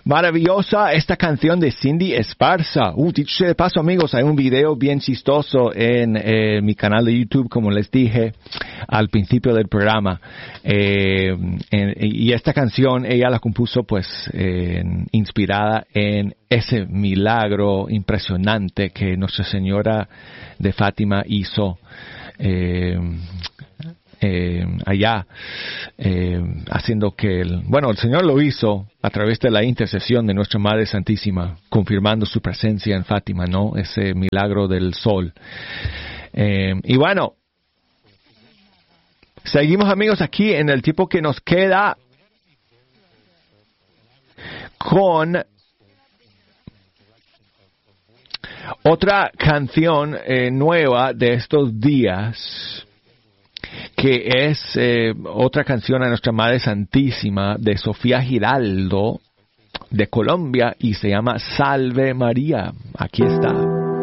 Maravillosa esta canción de Cindy Esparza. Dicho sea de paso, amigos, hay un video bien chistoso en mi canal de YouTube, como les dije al principio del programa. Y esta canción ella la compuso pues inspirada en ese milagro impresionante que Nuestra Señora de Fátima hizo allá, haciendo que el Señor lo hizo a través de la intercesión de Nuestra Madre Santísima, confirmando su presencia en Fátima, ¿no? Ese milagro del sol. Y bueno, seguimos, amigos, aquí en el tiempo que nos queda con otra canción nueva de estos días, que es otra canción a Nuestra Madre Santísima de Sofía Giraldo de Colombia y se llama Salve María. Aquí está.